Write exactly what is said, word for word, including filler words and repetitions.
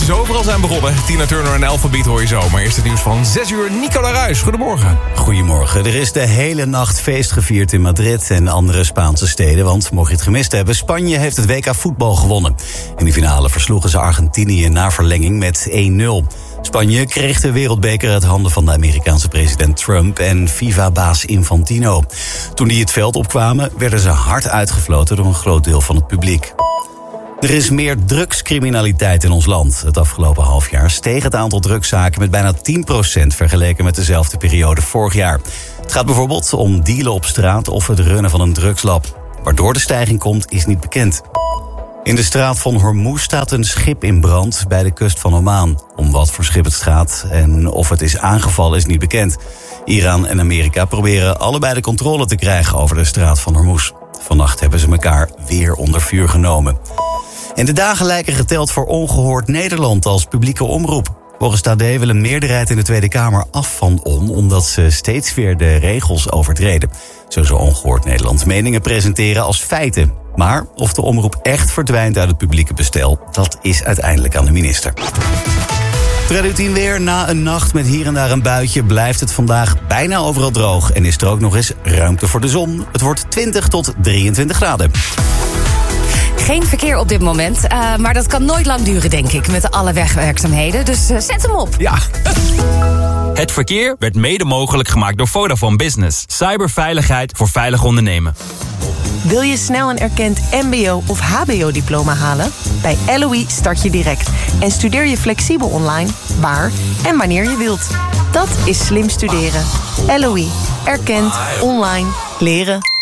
feestjes overal zijn begonnen. Tina Turner en Alphabeat hoor je zo. Maar eerst het nieuws van zes uur. Nicola Ruijs, goedemorgen. Goedemorgen. Er is de hele nacht feest gevierd in Madrid en andere Spaanse steden. Want, mocht je het gemist hebben, Spanje heeft het W K voetbal gewonnen. In de finale versloegen ze Argentinië na verlenging met één nul. Spanje kreeg de wereldbeker uit handen van de Amerikaanse president Trump en FIFA-baas Infantino. Toen die het veld opkwamen, werden ze hard uitgefloten door een groot deel van het publiek. Er is meer drugscriminaliteit in ons land. Het afgelopen half jaar steeg het aantal drugszaken met bijna tien procent vergeleken met dezelfde periode vorig jaar. Het gaat bijvoorbeeld om dealen op straat of het runnen van een drugslab. Waardoor de stijging komt, is niet bekend. In de straat van Hormuz staat een schip in brand bij de kust van Oman. Om wat voor schip het gaat en of het is aangevallen is niet bekend. Iran en Amerika proberen allebei de controle te krijgen over de straat van Hormuz. Vannacht hebben ze elkaar weer onder vuur genomen. En de dagen lijken geteld voor Ongehoord Nederland als publieke omroep. Volgens T A D wil een meerderheid in de Tweede Kamer af van On, omdat ze steeds weer de regels overtreden. Zo zal Ongehoord Nederland meningen presenteren als feiten. Maar of de omroep echt verdwijnt uit het publieke bestel, dat is uiteindelijk aan de minister. Radio tien weer. Na een nacht met hier en daar een buitje blijft het vandaag bijna overal droog. En is er ook nog eens ruimte voor de zon. Het wordt twintig tot drieëntwintig graden. Geen verkeer op dit moment, uh, maar dat kan nooit lang duren, denk ik, met alle wegwerkzaamheden. Dus uh, zet hem op. Ja. Het verkeer werd mede mogelijk gemaakt door Vodafone Business. Cyberveiligheid voor veilig ondernemen. Wil je snel een erkend mbo of hbo-diploma halen? Bij L O I start je direct en studeer je flexibel online, waar en wanneer je wilt. Dat is slim studeren. L O I. Erkend, online, leren.